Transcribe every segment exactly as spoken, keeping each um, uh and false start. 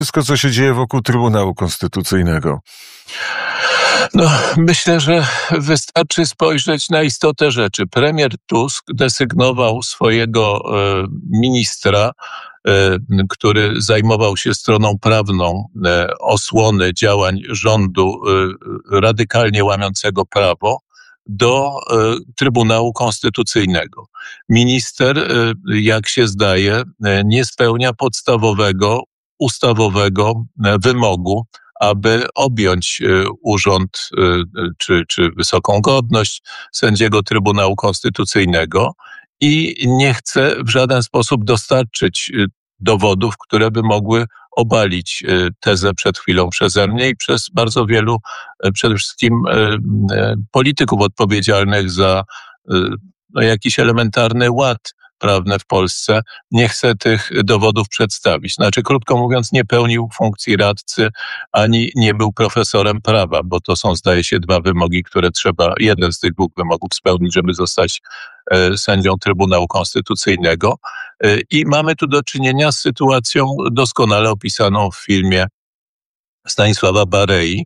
Wszystko, co się dzieje wokół Trybunału Konstytucyjnego? No, myślę, że wystarczy spojrzeć na istotę rzeczy. Premier Tusk desygnował swojego e, ministra, e, który zajmował się stroną prawną e, osłony działań rządu e, radykalnie łamiącego prawo, do e, Trybunału Konstytucyjnego. Minister, e, jak się zdaje, e, nie spełnia podstawowego, ustawowego e, wymogu, aby objąć urząd czy, czy wysoką godność sędziego Trybunału Konstytucyjnego i nie chce w żaden sposób dostarczyć dowodów, które by mogły obalić tezę przed chwilą przeze mnie i przez bardzo wielu, przede wszystkim polityków odpowiedzialnych za no, jakiś elementarny ład prawne w Polsce, nie chce tych dowodów przedstawić. Znaczy, krótko mówiąc, nie pełnił funkcji radcy, ani nie był profesorem prawa, bo to są, zdaje się, dwa wymogi, które trzeba, jeden z tych dwóch wymogów spełnić, żeby zostać e, sędzią Trybunału Konstytucyjnego. E, I mamy tu do czynienia z sytuacją doskonale opisaną w filmie Stanisława Barei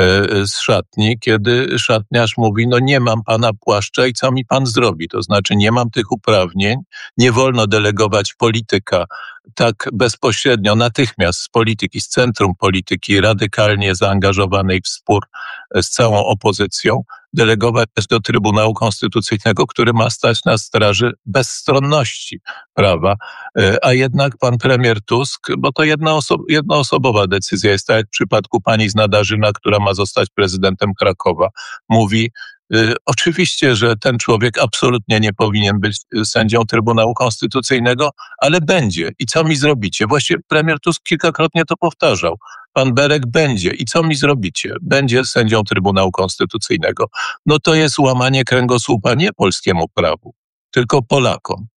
z szatni, kiedy szatniarz mówi, no nie mam pana płaszcza i co mi pan zrobi? To znaczy nie mam tych uprawnień, nie wolno delegować polityka tak bezpośrednio, natychmiast z polityki, z centrum polityki radykalnie zaangażowanej w spór z całą opozycją, delegować też do Trybunału Konstytucyjnego, który ma stać na straży bezstronności prawa, a jednak pan premier Tusk, bo to jednoosob- jednoosobowa decyzja jest, tak jak w przypadku pani z Nadarzyna, która ma zostać prezydentem Krakowa, mówi, y, oczywiście, że ten człowiek absolutnie nie powinien być sędzią Trybunału Konstytucyjnego, ale będzie. I co mi zrobicie? Właściwie premier Tusk kilkakrotnie to powtarzał. Pan Berek będzie. I co mi zrobicie? Będzie sędzią Trybunału Konstytucyjnego. No to jest łamanie kręgosłupa nie polskiemu prawu, tylko Polakom.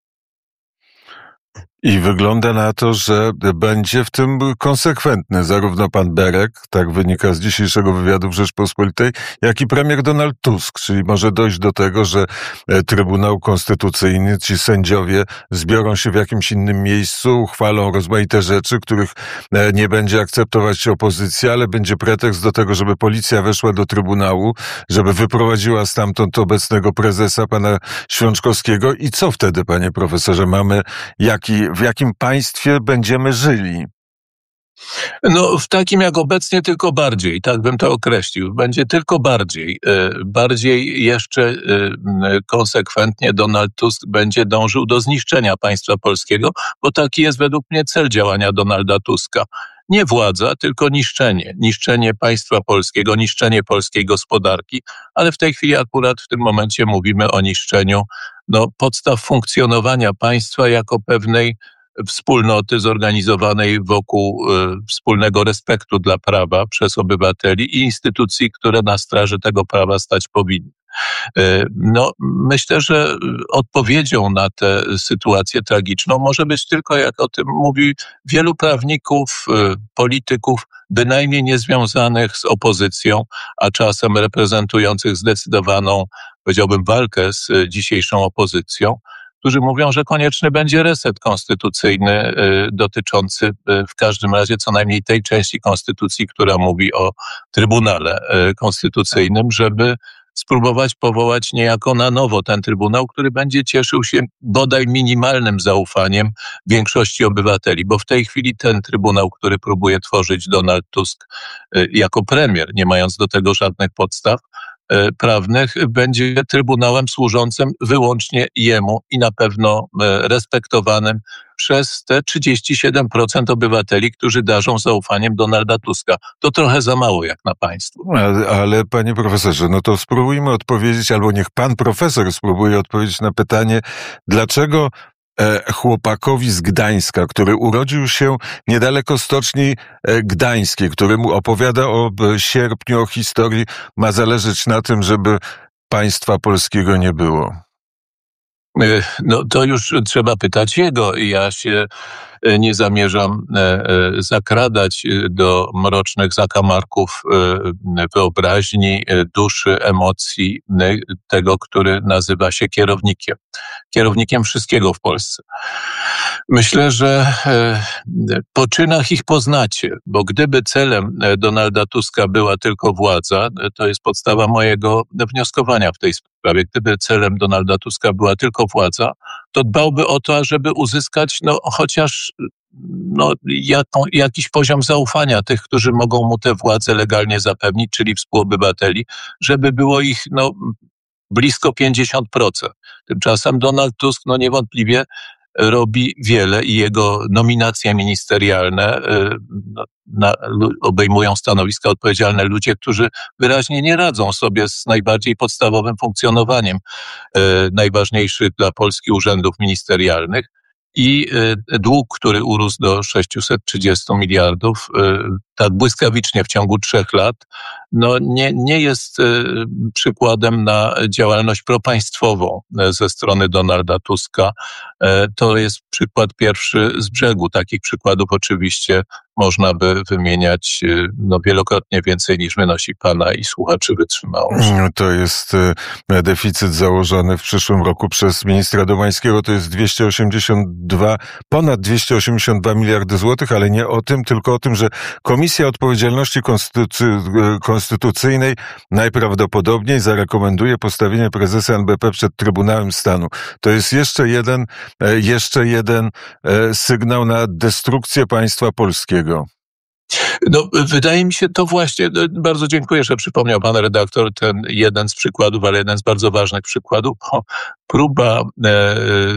I wygląda na to, że będzie w tym konsekwentny zarówno pan Berek, tak wynika z dzisiejszego wywiadu w Rzeczpospolitej, jak i premier Donald Tusk. Czyli może dojść do tego, że Trybunał Konstytucyjny, ci sędziowie zbiorą się w jakimś innym miejscu, uchwalą rozmaite rzeczy, których nie będzie akceptować opozycja, ale będzie pretekst do tego, żeby policja weszła do Trybunału, żeby wyprowadziła stamtąd obecnego prezesa, pana Świączkowskiego. I co wtedy, panie profesorze, mamy jaki w jakim państwie będziemy żyli? No w takim jak obecnie, tylko bardziej, tak bym to określił. Będzie tylko bardziej. Bardziej jeszcze konsekwentnie Donald Tusk będzie dążył do zniszczenia państwa polskiego, bo taki jest według mnie cel działania Donalda Tuska. Nie władza, tylko niszczenie. Niszczenie państwa polskiego, niszczenie polskiej gospodarki, ale w tej chwili akurat w tym momencie mówimy o niszczeniu no, podstaw funkcjonowania państwa jako pewnej wspólnoty zorganizowanej wokół y, wspólnego respektu dla prawa przez obywateli i instytucji, które na straży tego prawa stać powinny. Y, no, myślę, że odpowiedzią na tę sytuację tragiczną może być tylko, jak o tym mówi wielu prawników, y, polityków, bynajmniej niezwiązanych z opozycją, a czasem reprezentujących zdecydowaną, powiedziałbym, walkę z dzisiejszą opozycją, którzy mówią, że konieczny będzie reset konstytucyjny y, dotyczący y, w każdym razie co najmniej tej części konstytucji, która mówi o Trybunale y, Konstytucyjnym, żeby spróbować powołać niejako na nowo ten Trybunał, który będzie cieszył się bodaj minimalnym zaufaniem większości obywateli, bo w tej chwili ten Trybunał, który próbuje tworzyć Donald Tusk y, jako premier, nie mając do tego żadnych podstaw prawnych, będzie trybunałem służącym wyłącznie jemu i na pewno respektowanym przez te trzydzieści siedem procent obywateli, którzy darzą zaufaniem Donalda Tuska. To trochę za mało jak na państwo. Ale, ale panie profesorze, no to spróbujmy odpowiedzieć, albo niech pan profesor spróbuje odpowiedzieć na pytanie, dlaczego chłopakowi z Gdańska, który urodził się niedaleko Stoczni Gdańskiej, który mu opowiada o sierpniu, o historii, ma zależeć na tym, żeby państwa polskiego nie było? No to już trzeba pytać jego. Ja się nie zamierzam zakradać do mrocznych zakamarków wyobraźni, duszy, emocji tego, który nazywa się kierownikiem. Kierownikiem wszystkiego w Polsce. Myślę, że po czynach ich poznacie, bo gdyby celem Donalda Tuska była tylko władza, to jest podstawa mojego wnioskowania w tej sprawie. Gdyby celem Donalda Tuska była tylko władza, to dbałby o to, żeby uzyskać no, chociaż no, jaką, jakiś poziom zaufania tych, którzy mogą mu tę władzę legalnie zapewnić, czyli współobywateli, żeby było ich no, blisko pięćdziesiąt procent. Tymczasem Donald Tusk no, niewątpliwie robi wiele i jego nominacje ministerialne no, na, obejmują stanowiska odpowiedzialne ludzie, którzy wyraźnie nie radzą sobie z najbardziej podstawowym funkcjonowaniem e, najważniejszych dla Polski urzędów ministerialnych. I e, dług, który urósł do sześćset trzydzieści miliardów, e, tak błyskawicznie w ciągu trzech lat, no nie, nie jest e, przykładem na działalność propaństwową e, ze strony Donalda Tuska. E, to jest przykład pierwszy z brzegu. Takich przykładów oczywiście można by wymieniać no, wielokrotnie więcej niż wynosi pana i słuchaczy wytrzymałość. To jest deficyt założony w przyszłym roku przez ministra Domańskiego, to jest dwieście osiemdziesiąt dwa, ponad dwieście osiemdziesiąt dwa miliardy złotych, ale nie o tym, tylko o tym, że Komisja Odpowiedzialności Konstytucy- Konstytucyjnej najprawdopodobniej zarekomenduje postawienie prezesa N B P przed Trybunałem Stanu. To jest jeszcze jeden, jeszcze jeden sygnał na destrukcję państwa polskiego. No, wydaje mi się to właśnie, bardzo dziękuję, że przypomniał pan redaktor ten jeden z przykładów, ale jeden z bardzo ważnych przykładów, bo próba e, e,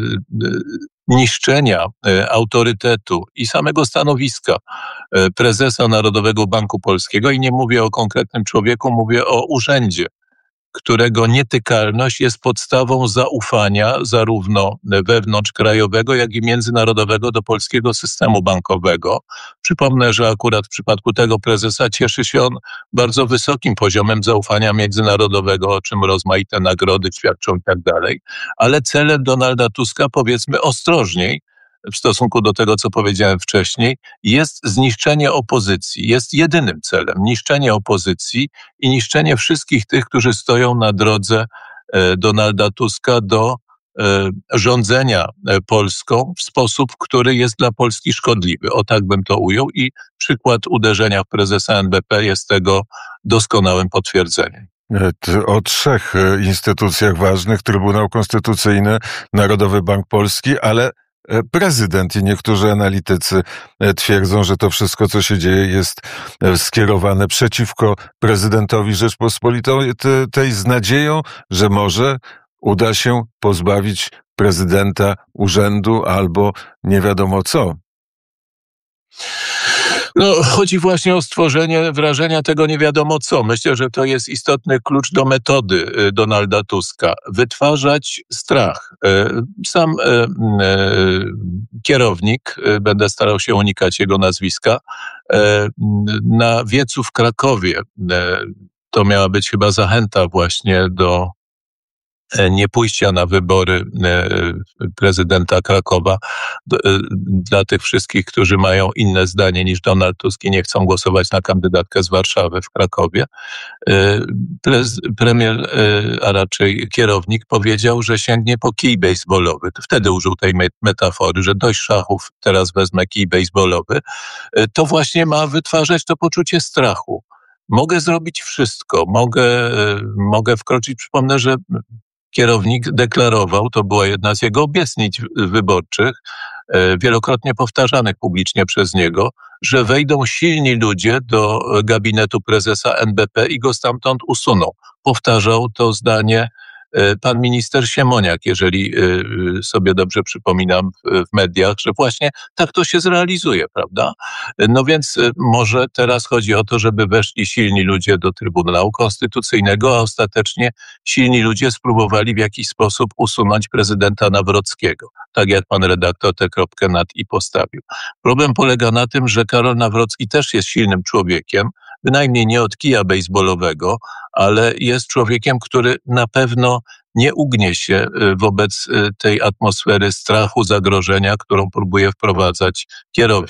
niszczenia e, autorytetu i samego stanowiska e, prezesa Narodowego Banku Polskiego, i nie mówię o konkretnym człowieku, mówię o urzędzie, którego nietykalność jest podstawą zaufania zarówno wewnątrzkrajowego, jak i międzynarodowego do polskiego systemu bankowego. Przypomnę, że akurat w przypadku tego prezesa cieszy się on bardzo wysokim poziomem zaufania międzynarodowego, o czym rozmaite nagrody świadczą i tak dalej. Ale celem Donalda Tuska, powiedzmy ostrożniej, w stosunku do tego, co powiedziałem wcześniej, jest zniszczenie opozycji. Jest jedynym celem niszczenie opozycji i niszczenie wszystkich tych, którzy stoją na drodze Donalda Tuska do rządzenia Polską w sposób, który jest dla Polski szkodliwy. O tak bym to ujął i przykład uderzenia w prezesa N B P jest tego doskonałym potwierdzeniem. O trzech instytucjach ważnych: Trybunał Konstytucyjny, Narodowy Bank Polski, ale prezydent i niektórzy analitycy twierdzą, że to wszystko, co się dzieje, jest skierowane przeciwko prezydentowi Rzeczpospolitej, z nadzieją, że może uda się pozbawić prezydenta urzędu albo nie wiadomo co. No, chodzi właśnie o stworzenie wrażenia tego nie wiadomo co. Myślę, że to jest istotny klucz do metody Donalda Tuska. Wytwarzać strach. Sam kierownik, będę starał się unikać jego nazwiska, na wiecu w Krakowie, to miała być chyba zachęta właśnie do nie pójścia na wybory prezydenta Krakowa dla tych wszystkich, którzy mają inne zdanie niż Donald Tusk i nie chcą głosować na kandydatkę z Warszawy w Krakowie. Prez, premier, a raczej kierownik powiedział, że sięgnie po kij bejsbolowy. Wtedy użył tej metafory, że dość szachów, teraz wezmę kij bejsbolowy. To właśnie ma wytwarzać to poczucie strachu. Mogę zrobić wszystko, mogę, mogę wkroczyć. Przypomnę, że kierownik deklarował, to była jedna z jego obietnic wyborczych, wielokrotnie powtarzanych publicznie przez niego, że wejdą silni ludzie do gabinetu prezesa N B P i go stamtąd usuną. Powtarzał to zdanie pan minister Siemoniak, jeżeli sobie dobrze przypominam w mediach, że właśnie tak to się zrealizuje, prawda? No więc może teraz chodzi o to, żeby weszli silni ludzie do Trybunału Konstytucyjnego, a ostatecznie silni ludzie spróbowali w jakiś sposób usunąć prezydenta Nawrockiego. Tak jak pan redaktor tę kropkę nad i postawił. Problem polega na tym, że Karol Nawrocki też jest silnym człowiekiem, bynajmniej nie od kija bejsbolowego, ale jest człowiekiem, który na pewno nie ugnie się wobec tej atmosfery strachu, zagrożenia, którą próbuje wprowadzać kierownik.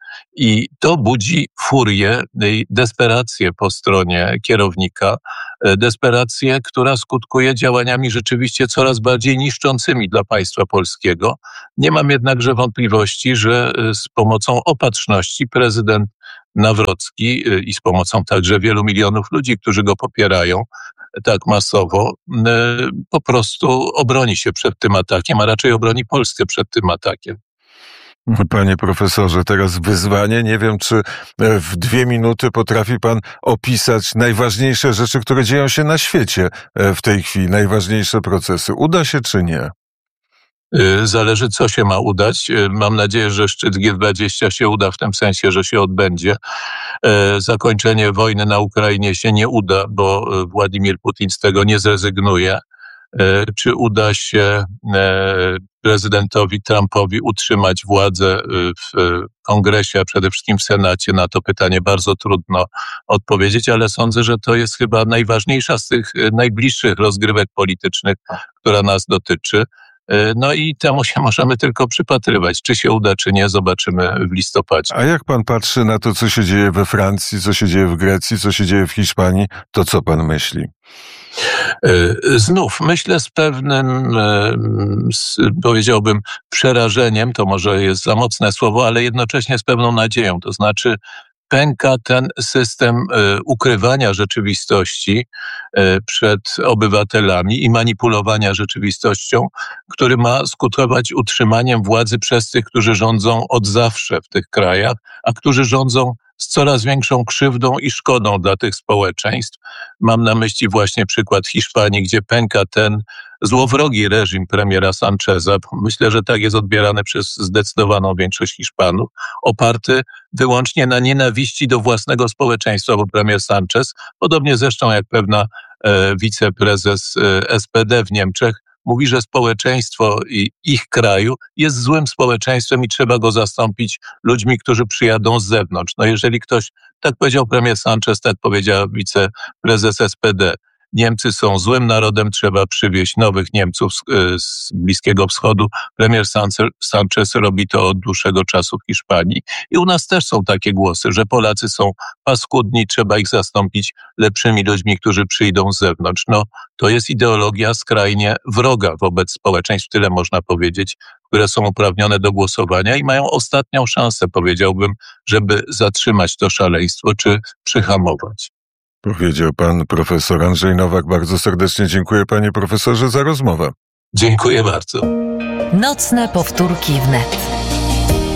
I to budzi furię i desperację po stronie kierownika, desperację, która skutkuje działaniami rzeczywiście coraz bardziej niszczącymi dla państwa polskiego. Nie mam jednakże wątpliwości, że z pomocą opatrzności prezydent Nawrocki i z pomocą także wielu milionów ludzi, którzy go popierają tak masowo, po prostu obroni się przed tym atakiem, a raczej obroni Polskę przed tym atakiem. Panie profesorze, teraz wyzwanie. Nie wiem, czy w dwie minuty potrafi pan opisać najważniejsze rzeczy, które dzieją się na świecie w tej chwili, najważniejsze procesy. Uda się czy nie? Zależy, co się ma udać. Mam nadzieję, że szczyt G dwadzieścia się uda w tym sensie, że się odbędzie. Zakończenie wojny na Ukrainie się nie uda, bo Władimir Putin z tego nie zrezygnuje. Czy uda się prezydentowi Trumpowi utrzymać władzę w Kongresie, a przede wszystkim w Senacie? Na to pytanie bardzo trudno odpowiedzieć, ale sądzę, że to jest chyba najważniejsza z tych najbliższych rozgrywek politycznych, która nas dotyczy. No i temu się możemy tylko przypatrywać. Czy się uda, czy nie, zobaczymy w listopadzie. A jak pan patrzy na to, co się dzieje we Francji, co się dzieje w Grecji, co się dzieje w Hiszpanii, to co pan myśli? Znów myślę z pewnym, z, powiedziałbym, przerażeniem, to może jest za mocne słowo, ale jednocześnie z pewną nadzieją. To znaczy pęka ten system ukrywania rzeczywistości przed obywatelami i manipulowania rzeczywistością, który ma skutkować utrzymaniem władzy przez tych, którzy rządzą od zawsze w tych krajach, a którzy rządzą z coraz większą krzywdą i szkodą dla tych społeczeństw. Mam na myśli właśnie przykład Hiszpanii, gdzie pęka ten złowrogi reżim premiera Sancheza. Myślę, że tak jest odbierany przez zdecydowaną większość Hiszpanów, oparty wyłącznie na nienawiści do własnego społeczeństwa, bo premier Sanchez, podobnie zresztą jak pewna e, wiceprezes e, S P D w Niemczech, mówi, że społeczeństwo i ich kraju jest złym społeczeństwem i trzeba go zastąpić ludźmi, którzy przyjadą z zewnątrz. No jeżeli ktoś, tak powiedział premier Sanchez, tak powiedziała wiceprezes S P D, Niemcy są złym narodem, trzeba przywieźć nowych Niemców z, z Bliskiego Wschodu. Premier Sanchez robi to od dłuższego czasu w Hiszpanii. I u nas też są takie głosy, że Polacy są paskudni, trzeba ich zastąpić lepszymi ludźmi, którzy przyjdą z zewnątrz. No, to jest ideologia skrajnie wroga wobec społeczeństw, tyle można powiedzieć, które są uprawnione do głosowania i mają ostatnią szansę, powiedziałbym, żeby zatrzymać to szaleństwo czy przyhamować. Powiedział pan profesor Andrzej Nowak. Bardzo serdecznie dziękuję, panie profesorze, za rozmowę. Dziękuję bardzo. Nocne powtórki wnet.